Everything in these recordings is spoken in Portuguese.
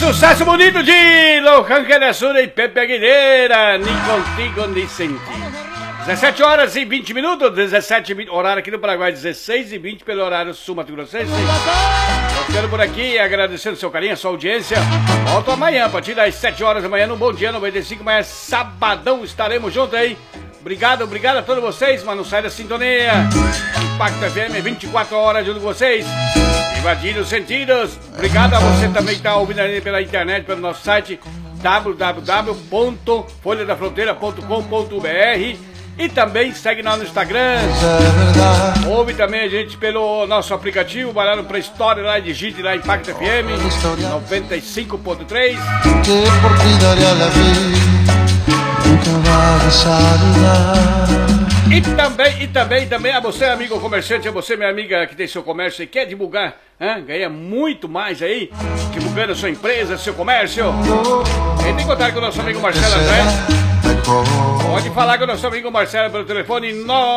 Sucesso bonito de Lohan Queresura e Pepe Aguilera, nem contigo nem sem ti. 17 horas e 20 minutos, 17 e 20, horário aqui no Paraguai, 16 e 20 pelo horário sul-mato-grossense. Eu quero por aqui, agradecendo o seu carinho, a sua audiência. Volto amanhã, a partir das 7 horas da manhã, no Bom Dia 95, amanhã é sabadão, estaremos juntos aí. Obrigado, obrigado a todos vocês, mas não sai da sintonia. Impacto FM, 24 horas junto com vocês. Invadindo os sentidos. Obrigado a você também que está ouvindo aí pela internet, pelo nosso site www.folhadafronteira.com.br. E também segue nós no Instagram. Ouve também a gente pelo nosso aplicativo. Vai lá no Play Store, lá digite lá Impacto FM 95.3. E também a você, amigo comerciante, a você, minha amiga que tem seu comércio e quer divulgar, ganha muito mais aí, divulgando a sua empresa, seu comércio. Entre em contato com o nosso amigo Marcelo André. Pode falar com o nosso amigo Marcelo pelo telefone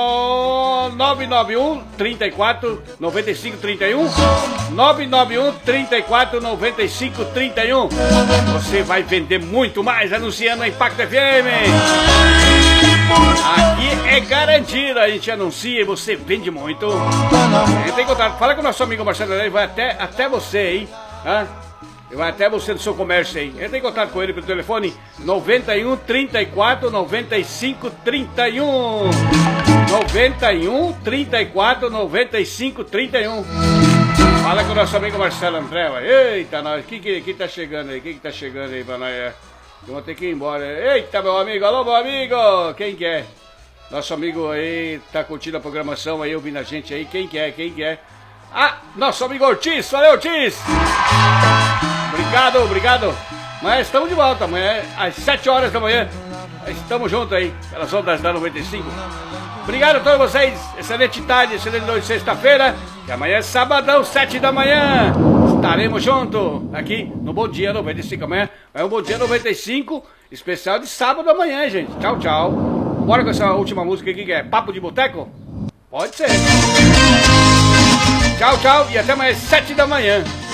991 34 95 31 991 34 95 31. Você vai vender muito mais anunciando a Impacto FM. Aqui é garantido, a gente anuncia e você vende muito. Entre em contato, fala com o nosso amigo Marcelo André, vai até você aí, vai até você do seu comércio aí. Entre em contato com ele pelo telefone 91 34 95 31 91 34 95 31. Fala com o nosso amigo Marcelo André. Eita, nós, que tá chegando aí? Quem que tá chegando aí pra nós? Eu vou ter que ir embora. Eita, meu amigo, alô, meu amigo. Quem que é? Nosso amigo aí tá curtindo a programação aí, ouvindo a gente aí. Quem que é? Ah, nosso amigo Ortiz. Valeu, Ortiz. Obrigado. Mas estamos de volta amanhã, às 7 horas da manhã. Estamos juntos aí, pelas ondas da 95. Obrigado a todos vocês. Excelente tarde, excelente noite de sexta-feira. E amanhã é sabadão, 7 da manhã. Estaremos juntos aqui no Bom Dia 95. Amanhã é um Bom Dia 95, especial de sábado amanhã, gente. Tchau, tchau. Bora com essa última música aqui que é Papo de Boteco? Pode ser. Tchau, tchau. E até amanhã, 7 da manhã.